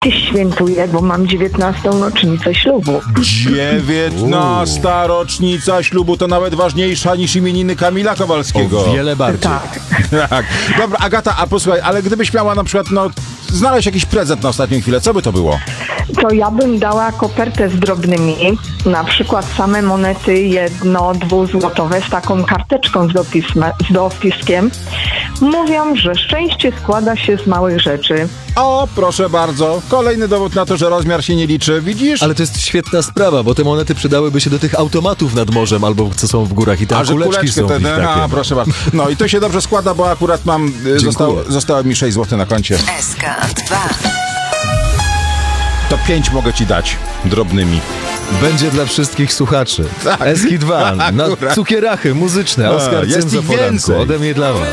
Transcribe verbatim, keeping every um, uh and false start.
świętuję, bo mam dziewiętnastą rocznicę ślubu. dziewiętnasta rocznica ślubu to nawet ważniejsza niż imieniny Kamila Kowalskiego. O wiele bardziej. Tak. Tak. Dobra, Agata, a posłuchaj, ale gdybyś miała na przykład, no, znaleźć jakiś prezent na ostatnią chwilę, co by to było? To ja bym dała kopertę z drobnymi, na przykład same monety jedno, dwuzłotowe z taką karteczką z, dopisma, z dopiskiem. Mówią, że szczęście składa się z małych rzeczy. O, proszę bardzo, kolejny dowód na to, że rozmiar się nie liczy, widzisz? Ale to jest świetna sprawa, bo te monety przydałyby się do tych automatów nad morzem albo co są w górach i te A że kuleczki kuleczki są te, w nich te, a, takie. proszę bardzo. No i to się dobrze składa, bo akurat mam, y, zostało, zostało mi sześć złotych na koncie. S K dwa. To pięć mogę ci dać drobnymi. Będzie dla wszystkich słuchaczy. Tak. Eski dwa na Akurat. cukierachy muzyczne. Oskar jest Cymzo ich poranku. więcej. Ode mnie dla was.